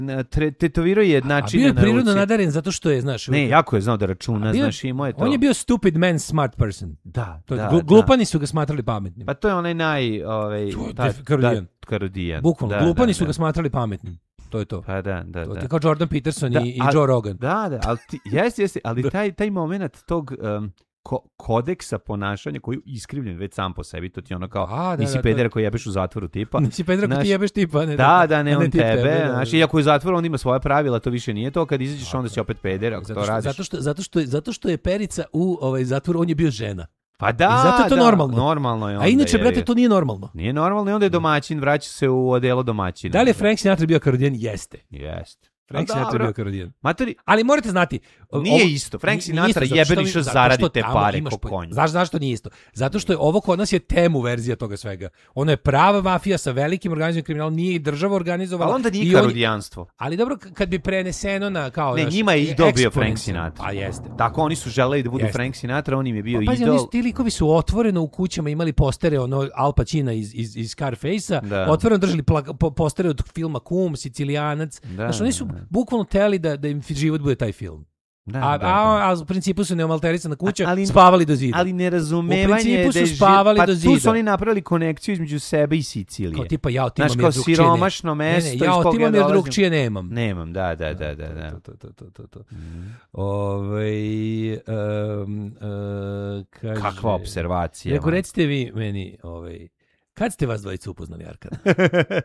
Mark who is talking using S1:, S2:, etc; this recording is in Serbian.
S1: Tetovirao je jednačine na ruci.
S2: A bio je prirodno nadaren zato što je, znaš...
S1: Ne, jako je znao da računa, znaš, imao je to.
S2: On je bio stupid man, smart person.
S1: Da.
S2: Glupani su ga smatrali pametnim.
S1: Pa to je onaj Karodijan.
S2: Bukvalno, glupani su ga smatrali pametnim. To je to.
S1: Pa da.
S2: To je kao Jordan Peterson i Joe Rogan.
S1: Da, ali jeste, ali taj moment tog kodeksa ponašanja koji je iskrivljen već sam po sebi, to ti ono kao nisi pedera koji jebeš u zatvoru tipa.
S2: Nisi pedera koji ti jebeš tipa. Ne,
S1: ne on tebe. Znaš, iako je zatvor, on ima svoja pravila, to više nije to. Kad izađeš, onda si opet peder, ako to radiš.
S2: Zato što je Perica u zatvoru, on je bio žena.
S1: Pa da,
S2: i zato je to normalno.
S1: Normalno je onda.
S2: A inače, brate, to nije normalno.
S1: Nije normalno i onda je domaćin, vraća se u odelo domaćina.
S2: Da li je Frank Sinatra bio Karodijan? Jeste. Frank
S1: Sinatra
S2: bio Karodijan.
S1: Matori,
S2: ali morate znati...
S1: Nije isto. Frank Sinatra jeben išao zaradi te pare ko konj.
S2: Znaš zašto nije isto? Zato što je ovo kod nas je temu verzija toga svega. Ono je prava mafija sa velikim organizovanim kriminalom, nije i država organizovala.
S1: Ali onda nije karodijanstvo.
S2: Ali dobro, kad bi preneseno na kao...
S1: Ne, njima je idol bio Frank Sinatra.
S2: A jeste.
S1: Tako oni su želeli da budu Frank Sinatra, on im je bio idol.
S2: Pazi, ti likovi su otvoreno u kućama imali postere Al Pacina iz Scarface-a, otvoreno držali postere od filma Kum, Sicilijanac. Znaš, oni su bukvalno teli da im život bude taj film. A u principu su neomalterisana kuća, spavali do zida.
S1: Ali nerazumevanje...
S2: U principu su spavali do zida.
S1: Pa tu su oni napravili konekciju između sebe i Sicilije.
S2: Kao tipa, ja otimam
S1: je drugčije. Znaš, kao siromašno mesto.
S2: Ja otimam je drugčije nemam.
S1: Nemam, da.
S2: To.
S1: Kakva observacija.
S2: Recite vi meni, kad ste vas dvojica upoznali, Arkada?